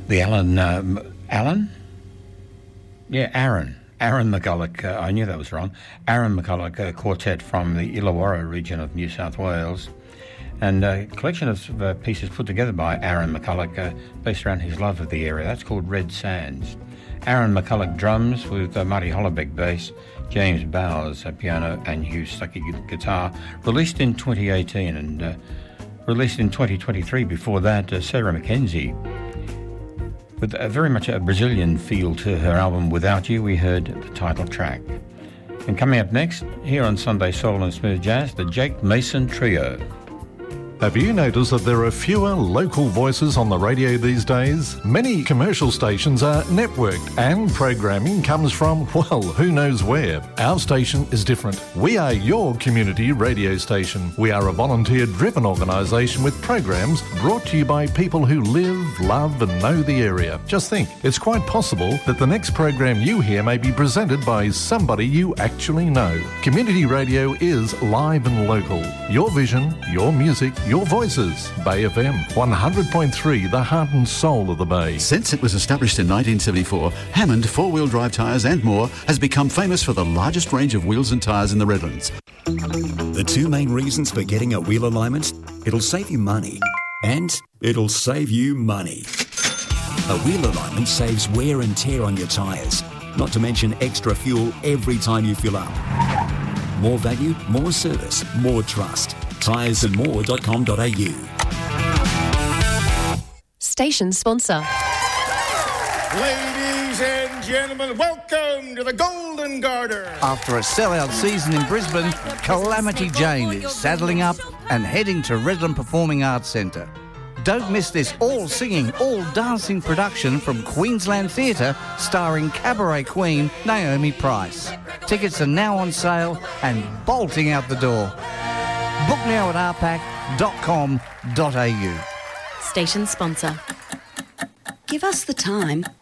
The Aaron McCulloch, I knew that was wrong. Aaron McCulloch quartet from the Illawarra region of New South Wales. And a collection of pieces put together by Aaron McCulloch based around his love of the area. That's called Red Sands. Aaron McCulloch drums with Marty Hollebeck bass, James Bowers piano and Hugh Stuckey guitar. Released in 2018 and released in 2023 before that, Sarah Mackenzie. With very much a Brazilian feel to her album Without You, we heard the title track. And coming up next, here on Sunday Soul and Smooth Jazz, the Jake Mason Trio. Have you noticed that there are fewer local voices on the radio these days? Many commercial stations are networked and programming comes from, well, who knows where. Our station is different. We are your community radio station. We are a volunteer-driven organisation with programs brought to you by people who live, love and know the area. Just think, it's quite possible that the next program you hear may be presented by somebody you actually know. Community radio is live and local. Your vision, your music, your voices. Bay FM 100.3, the heart and soul of the Bay. Since it was established in 1974, Hammond four-wheel drive tyres and more has become famous for the largest range of wheels and tyres in the Redlands. The two main reasons for getting a wheel alignment: it'll save you money and it'll save you money. A wheel alignment saves wear and tear on your tyres, not to mention extra fuel every time you fill up. More value, more service, more trust. tyresandmore.com.au. Station sponsor. Ladies and gentlemen, welcome to the Golden Garter. After a sellout season in Brisbane, Calamity Jane is saddling up and heading to Redland Performing Arts Centre. Don't miss this all-singing, all-dancing production from Queensland Theatre starring cabaret queen Naomi Price. Tickets are now on sale and bolting out the door. Book now at rpac.com.au. Station sponsor. Give us the time